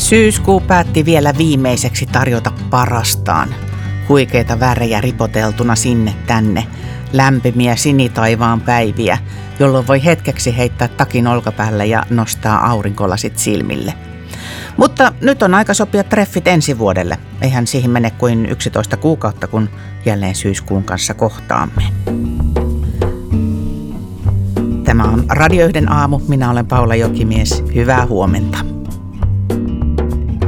Syyskuu päätti vielä viimeiseksi tarjota parastaan. Huikeita värejä ripoteltuna sinne tänne, lämpimiä sinitaivaan päiviä, jolloin voi hetkeksi heittää takin olkapäälle ja nostaa aurinkolasit silmille. Mutta nyt on aika sopia treffit ensi vuodelle. Eihän siihen mene kuin 11 kuukautta, kun jälleen syyskuun kanssa kohtaamme. Tämä on Radio 1 aamu. Minä olen Paula Jokimies. Hyvää huomenta.